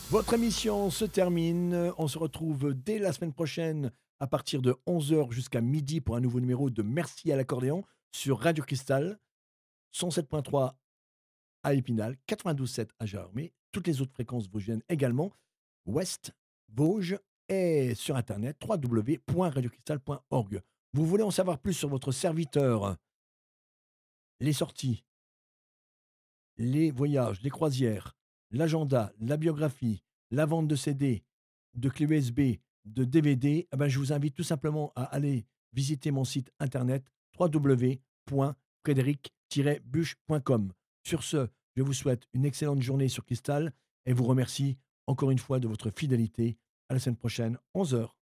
Votre émission se termine. On se retrouve dès la semaine prochaine à partir de 11 heures jusqu'à midi pour un nouveau numéro de Merci à l'accordéon sur Radio Cristal, 107.3 à Épinal, 92.7 à Gérardmer, toutes les autres fréquences vosgiennes également, Ouest, Vosges et sur internet www.radiocristal.org. Vous voulez en savoir plus sur votre serviteur, les sorties, les voyages, les croisières, l'agenda, la biographie, la vente de CD, de clés USB, de DVD, eh ben, je vous invite tout simplement à aller visiter mon site internet www.frédéric-buch.com. Sur ce, je vous souhaite une excellente journée sur Cristal et vous remercie encore une fois de votre fidélité. À la semaine prochaine, 11 heures.